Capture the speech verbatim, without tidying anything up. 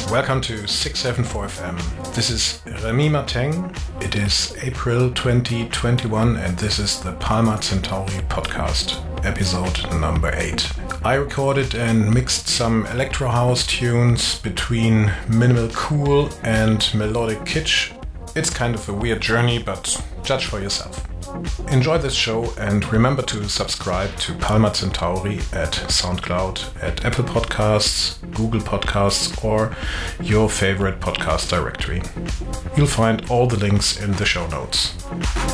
Welcome to six seventy-four F M. This is Remy Martin. It is April twenty twenty-one and this is the Palma Centauri podcast, episode number eight. I recorded and mixed some electro house tunes between minimal cool and melodic kitsch. It's kind of a weird journey, but judge for yourself. Enjoy this show and remember to subscribe to Palma Centauri at SoundCloud, at Apple Podcasts, Google Podcasts, or your favorite podcast directory. You'll find all the links in the show notes.